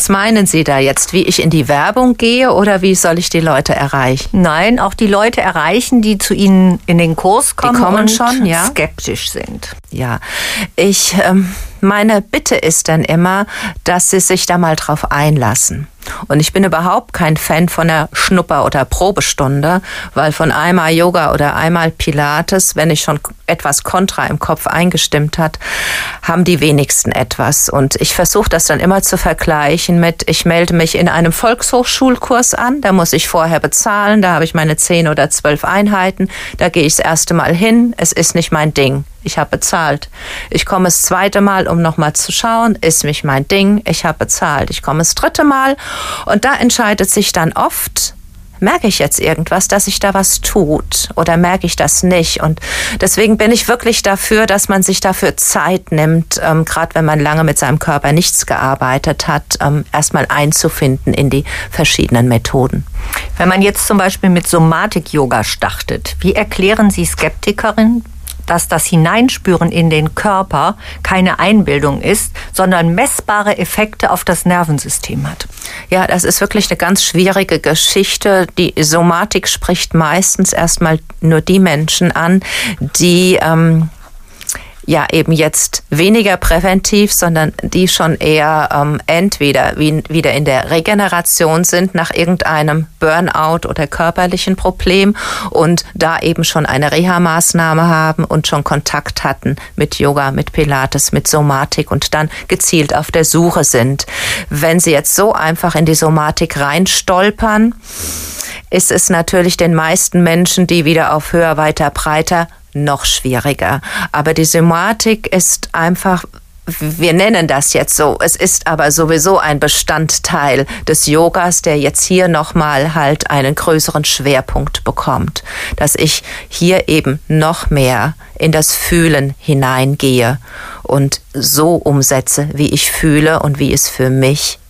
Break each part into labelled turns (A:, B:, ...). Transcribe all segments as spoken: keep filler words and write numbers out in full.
A: Was meinen Sie da jetzt? Wie ich in die Werbung gehe oder wie soll ich die Leute erreichen?
B: Nein, auch die Leute erreichen, die zu Ihnen in den Kurs kommen,
A: die kommen
B: und
A: schon, ja?
B: skeptisch sind.
A: Ja, ich, ähm, meine Bitte ist dann immer, dass Sie sich da mal drauf einlassen. Und ich bin überhaupt kein Fan von einer Schnupper- oder Probestunde, weil von einmal Yoga oder einmal Pilates, wenn ich schon etwas kontra im Kopf eingestimmt hat, haben die wenigsten etwas. Und ich versuche das dann immer zu vergleichen mit, ich melde mich in einem Volkshochschulkurs an, da muss ich vorher bezahlen, da habe ich meine zehn oder zwölf Einheiten, da gehe ich das erste Mal hin, es ist nicht mein Ding. Ich habe bezahlt. Ich komme das zweite Mal, um nochmal zu schauen, ist nicht mein Ding, ich habe bezahlt. Ich komme das dritte Mal und da entscheidet sich dann oft, merke ich jetzt irgendwas, dass sich da was tut oder merke ich das nicht? Und deswegen bin ich wirklich dafür, dass man sich dafür Zeit nimmt, ähm, gerade wenn man lange mit seinem Körper nichts gearbeitet hat, ähm, erstmal einzufinden in die verschiedenen Methoden.
B: Wenn man jetzt zum Beispiel mit Somatik-Yoga startet, wie erklären Sie Skeptikerinnen, dass das Hineinspüren in den Körper keine Einbildung ist, sondern messbare Effekte auf das Nervensystem hat?
A: Ja, das ist wirklich eine ganz schwierige Geschichte. Die Somatik spricht meistens erstmal nur die Menschen an, die ähm, ja eben jetzt weniger präventiv, sondern die schon eher ähm, entweder wie, wieder in der Regeneration sind nach irgendeinem Burnout oder körperlichen Problem und da eben schon eine Reha-Maßnahme haben und schon Kontakt hatten mit Yoga, mit Pilates, mit Somatik und dann gezielt auf der Suche sind. Wenn sie jetzt so einfach in die Somatik reinstolpern, ist es natürlich den meisten Menschen, die wieder auf höher, weiter, breiter noch schwieriger. Aber die Somatik ist einfach, wir nennen das jetzt so, es ist aber sowieso ein Bestandteil des Yogas, der jetzt hier nochmal halt einen größeren Schwerpunkt bekommt. Dass ich hier eben noch mehr in das Fühlen hineingehe und so umsetze, wie ich fühle und wie es für mich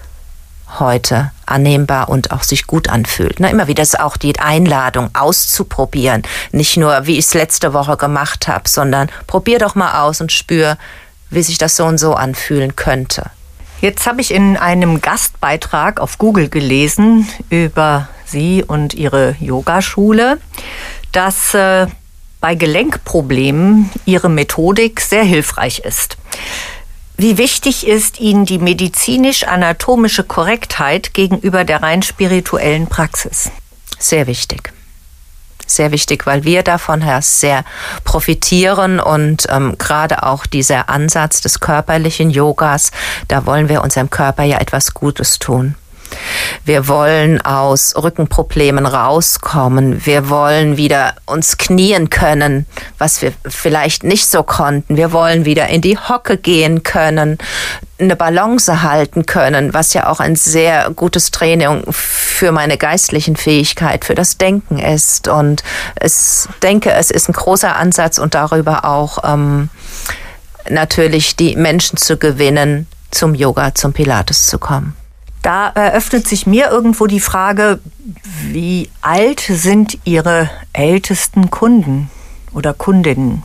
A: heute annehmbar und auch sich gut anfühlt. Ne? Immer wieder ist auch die Einladung auszuprobieren. Nicht nur, wie ich es letzte Woche gemacht habe, sondern probier doch mal aus und spür, wie sich das so und so anfühlen könnte.
B: Jetzt habe ich in einem Gastbeitrag auf Google gelesen über Sie und Ihre Yogaschule, dass äh, bei Gelenkproblemen Ihre Methodik sehr hilfreich ist. Wie wichtig ist Ihnen die medizinisch-anatomische Korrektheit gegenüber der rein spirituellen Praxis?
A: Sehr wichtig. Sehr wichtig, weil wir davon her sehr profitieren und ähm, gerade auch dieser Ansatz des körperlichen Yogas, da wollen wir unserem Körper ja etwas Gutes tun. Wir wollen aus Rückenproblemen rauskommen. Wir wollen wieder uns knien können, was wir vielleicht nicht so konnten. Wir wollen wieder in die Hocke gehen können, eine Balance halten können, was ja auch ein sehr gutes Training für meine geistlichen Fähigkeit, für das Denken ist. Und ich denke, es ist ein großer Ansatz und darüber auch ähm, natürlich die Menschen zu gewinnen, zum Yoga, zum Pilates zu kommen.
B: Da eröffnet sich mir irgendwo die Frage, wie alt sind Ihre ältesten Kunden oder Kundinnen?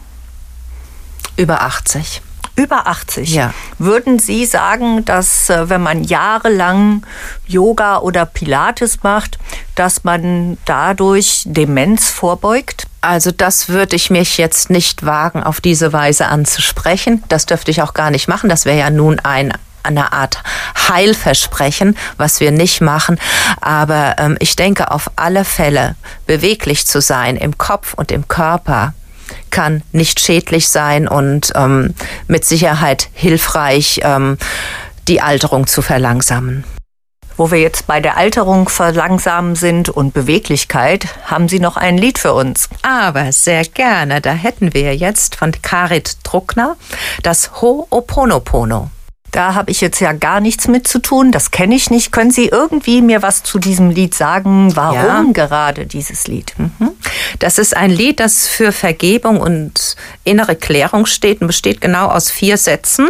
A: Über achtzig.
B: Über achtzig?
A: Ja.
B: Würden Sie sagen, dass wenn man jahrelang Yoga oder Pilates macht, dass man dadurch Demenz vorbeugt?
A: Also das würde ich mich jetzt nicht wagen, auf diese Weise anzusprechen. Das dürfte ich auch gar nicht machen. Das wäre ja nun ein eine Art Heilversprechen, was wir nicht machen. Aber ähm, ich denke, auf alle Fälle beweglich zu sein im Kopf und im Körper kann nicht schädlich sein und ähm, mit Sicherheit hilfreich, ähm, die Alterung zu verlangsamen.
B: Wo wir jetzt bei der Alterung verlangsamen sind und Beweglichkeit, haben Sie noch ein Lied für uns?
A: Aber sehr gerne. Da hätten wir jetzt von Karit Druckner das Ho'oponopono.
B: Da habe ich jetzt ja gar nichts mit zu tun, das kenne ich nicht. Können Sie irgendwie mir was zu diesem Lied sagen? Warum ja. gerade dieses Lied?
A: Mhm. Das ist ein Lied, das für Vergebung und innere Klärung steht und besteht genau aus vier Sätzen.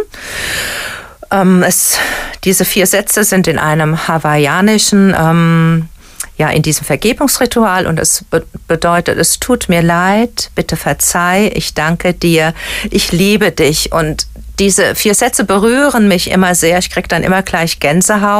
A: Ähm, es, diese vier Sätze sind in einem hawaiianischen, ähm, ja, in diesem Vergebungsritual und es be- bedeutet, es tut mir leid, bitte verzeih, ich danke dir, ich liebe dich und diese vier Sätze berühren mich immer sehr. Ich kriege dann immer gleich Gänsehaut.